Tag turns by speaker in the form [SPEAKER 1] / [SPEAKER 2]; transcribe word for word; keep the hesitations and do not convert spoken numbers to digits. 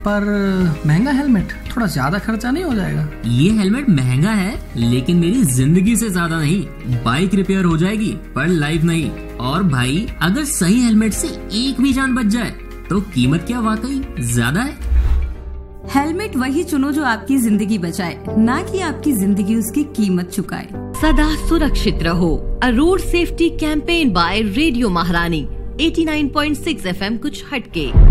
[SPEAKER 1] पर महंगा हेलमेट, थोड़ा ज्यादा खर्चा नहीं हो जाएगा?
[SPEAKER 2] ये हेलमेट महंगा है लेकिन मेरी जिंदगी से ज्यादा नहीं। बाइक रिपेयर हो जाएगी पर लाइफ नहीं। और भाई अगर सही हेलमेट से एक भी जान बच जाए तो कीमत क्या वाकई ज्यादा है?
[SPEAKER 3] हेलमेट वही चुनो जो आपकी जिंदगी बचाए, ना कि आपकी जिंदगी उसकी कीमत चुकाए।
[SPEAKER 4] सदा सुरक्षित रहो। अ road safety campaign bye radio महारानी। Eighty nine point six F M कुछ हटके।